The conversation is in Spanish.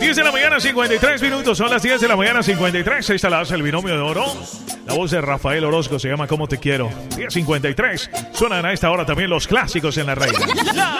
10 de la mañana, 53 minutos. Son las 10 de la mañana, 53. Ahí está la el binomio de oro. La voz de Rafael Orozco se llama ¿Cómo te quiero? 10:53. Suenan a esta hora también los clásicos en la radio.